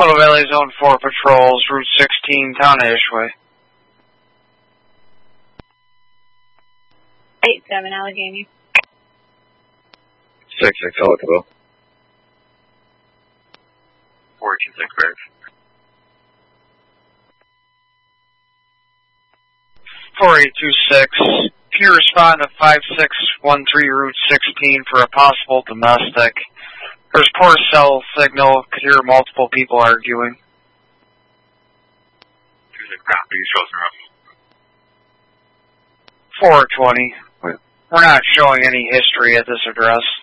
Little Valley Zone 4 patrols, Route 16, Town of Ishway. 8-7 Allegheny. 6-6 Ellicottville. 426 Barracks. 4826. Can you respond to 5613 Route 16 for a possible domestic? There's poor cell signal. Could hear multiple people arguing. 26 copy. Shows enough. 420. We're not showing any history at this address.